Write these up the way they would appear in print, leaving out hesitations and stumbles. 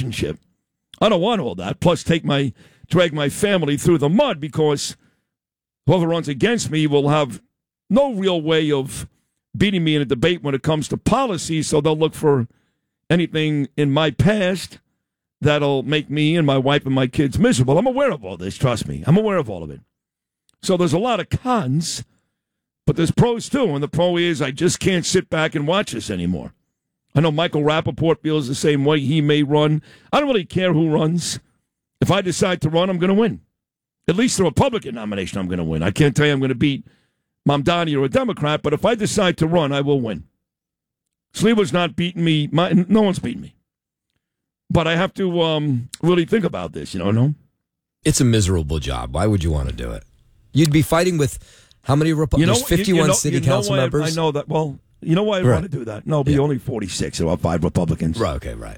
relationship. I don't want all that. Plus, drag my family through the mud because whoever runs against me will have no real way of beating me in a debate when it comes to policy, so they'll look for anything in my past that'll make me and my wife and my kids miserable. I'm aware of all this, trust me. I'm aware of all of it. So there's a lot of cons, but there's pros too, and the pro is I just can't sit back and watch this anymore. I know Michael Rappaport feels the same way. He may run. I don't really care who runs. If I decide to run, I'm going to win. At least the Republican nomination, I'm going to win. I can't tell you I'm going to beat Mamdani or a Democrat, but if I decide to run, I will win. Sliwa's not beating me. No one's beating me. But I have to really think about this, no? It's a miserable job. Why would you want to do it? You'd be fighting with how many Republicans? 51 city council members? I know that. Well, you know why I want to do that? No, it'll be only 46. There are 5 Republicans. Right, okay, right.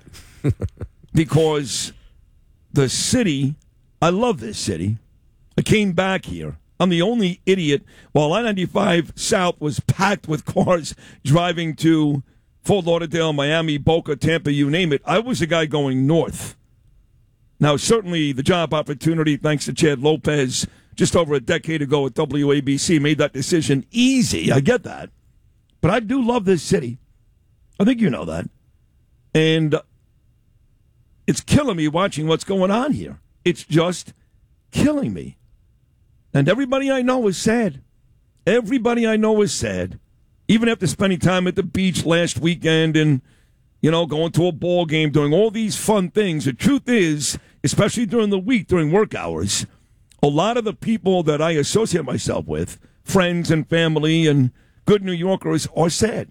Because the city, I love this city. I came back here. I'm the only idiot. While I-95 South was packed with cars driving to Fort Lauderdale, Miami, Boca, Tampa, you name it, I was the guy going north. Now, certainly the job opportunity, thanks to Chad Lopez, just over a decade ago at WABC, made that decision easy. I get that. But I do love this city. I think you know that. And it's killing me watching what's going on here. It's just killing me. And everybody I know is sad. Everybody I know is sad. Even after spending time at the beach last weekend and, going to a ball game, doing all these fun things, the truth is, especially during the week, during work hours, a lot of the people that I associate myself with, friends and family and good New Yorkers, are sad.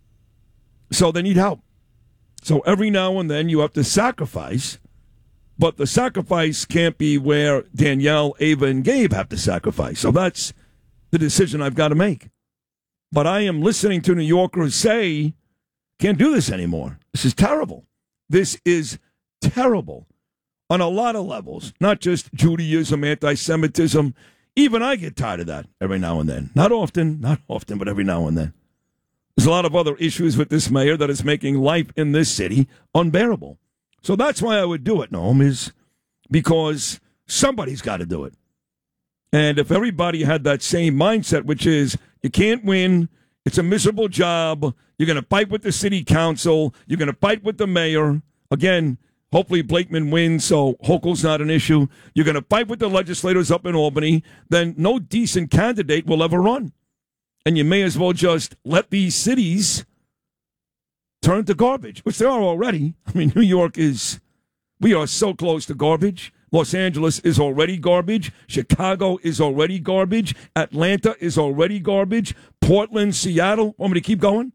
So they need help. So every now and then you have to sacrifice. But the sacrifice can't be where Danielle, Ava, and Gabe have to sacrifice. So that's the decision I've got to make. But I am listening to New Yorkers say, can't do this anymore. This is terrible. This is terrible on a lot of levels, not just Judaism, anti-Semitism. Even I get tired of that every now and then. Not often, but every now and then. There's a lot of other issues with this mayor that is making life in this city unbearable. So that's why I would do it, Noam, is because somebody's got to do it. And if everybody had that same mindset, which is you can't win, it's a miserable job, you're going to fight with the city council, you're going to fight with the mayor. Again, hopefully Blakeman wins, so Hochul's not an issue. You're going to fight with the legislators up in Albany, then no decent candidate will ever run. And you may as well just let these cities turn to garbage, which they are already. I mean, New York we are so close to garbage. Los Angeles is already garbage. Chicago is already garbage. Atlanta is already garbage. Portland, Seattle. Want me to keep going?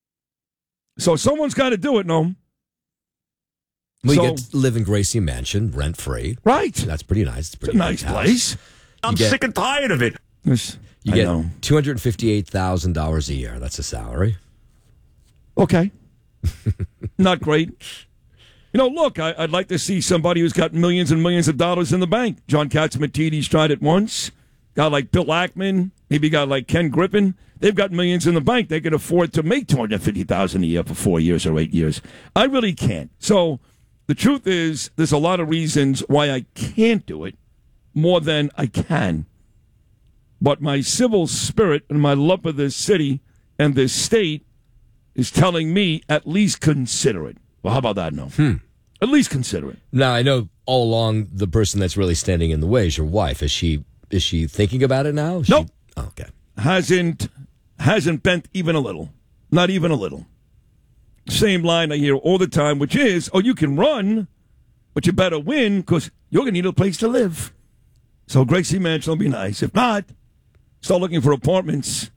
So someone's got to do it, no? You get to live in Gracie Mansion, rent-free. Right. That's pretty nice. It's a nice place. I'm sick and tired of it. You get $258,000 a year. That's a salary. Okay. Not great. Look, I'd like to see somebody who's got millions and millions of dollars in the bank. John Catsimatidis tried it once. A guy like Bill Ackman, maybe a guy like Ken Griffin. They've got millions in the bank. They can afford to make $250,000 a year for 4 years or 8 years. I really can't. So the truth is, there's a lot of reasons why I can't do it more than I can. But my civil spirit and my love for this city and this state is telling me at least consider it. Well, how about that, no? At least consider it. Now, I know all along the person that's really standing in the way is your wife. Is she thinking about it now? Nope. Oh, okay. Hasn't bent even a little. Not even a little. Same line I hear all the time, which is, you can run, but you better win because you're going to need a place to live. So Gracie Mansion will be nice. If not, start looking for apartments.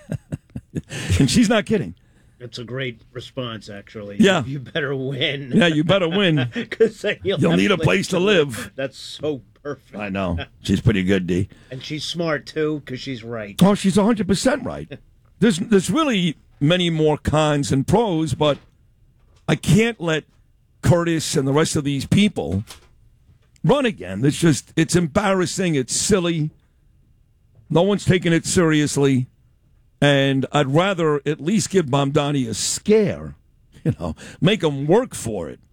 And she's not kidding. That's a great response, actually. Yeah. You better win. Yeah, you better win. Because you'll need a place to live. That's so perfect. I know. She's pretty good, D. And she's smart, too, because she's right. Oh, she's 100% right. There's really many more cons and pros, but I can't let Curtis and the rest of these people run again. It's embarrassing. It's silly. No one's taking it seriously. And I'd rather at least give Mamdani a scare, make him work for it.